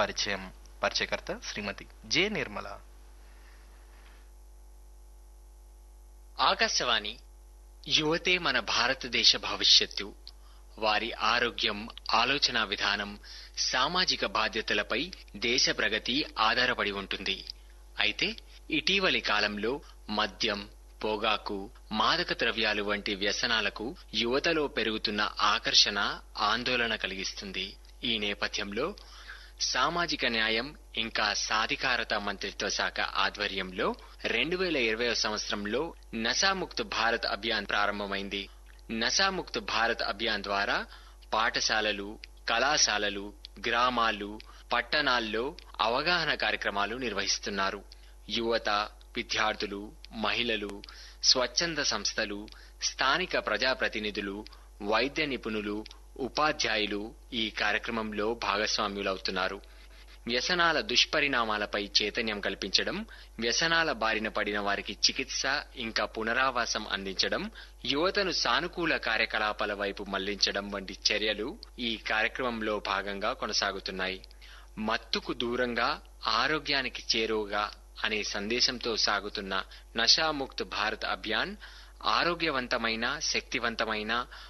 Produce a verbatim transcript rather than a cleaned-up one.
పరిచయం. పరిచయకర్త శ్రీమతి జె నిర్మల. ఆకాశవాణి. యువతే మన భారతదేశ భవిష్యత్తు. వారి ఆరోగ్యం, ఆలోచన విధానం, సామాజిక బాధ్యతలపై దేశ ప్రగతి ఆధారపడి ఉంటుంది. అయితే ఇటీవలి కాలంలో మద్యం, పొగాకు, మాదక ద్రవ్యాలు వంటి వ్యసనాలకు యువతలో పెరుగుతున్న ఆకర్షణ ఆందోళన కలిగిస్తుంది. ఈ నేపథ్యంలో సామాజిక న్యాయం ఇంకా సాధికారత మంత్రిత్వ శాఖ ఆధ్వర్యంలో రెండు వేల ఇరవై సంవత్సరంలో నశాముక్త్ భారత్ అభియాన్ ప్రారంభమైంది. నశాముక్త్ భారత్ అభియాన్ ద్వారా పాఠశాలలు, కళాశాలలు, గ్రామాలు, పట్టణాల్లో అవగాహన కార్యక్రమాలు నిర్వహిస్తున్నారు. యువత, విద్యార్థులు, మహిళలు, స్వచ్ఛంద సంస్థలు, స్థానిక ప్రజాప్రతినిధులు, వైద్య నిపుణులు, ఉపాధ్యాయులు ఈ కార్యక్రమంలో భాగస్వామ్యులవుతున్నారు. వ్యసనాల దుష్పరిణామాలపై చైతన్యం కల్పించడం, వ్యసనాల బారిన పడిన వారికి చికిత్స ఇంకా పునరావాసం అందించడం, యువతను సానుకూల కార్యకలాపాల వైపు మళ్లించడం వంటి చర్యలు ఈ కార్యక్రమంలో భాగంగా కొనసాగుతున్నాయి. మత్తుకు దూరంగా, ఆరోగ్యానికి చేరువగా అనే సందేశంతో సాగుతున్న నషాముక్త్ భారత్ అభియాన్ ఆరోగ్యవంతమైన, శక్తివంతమైన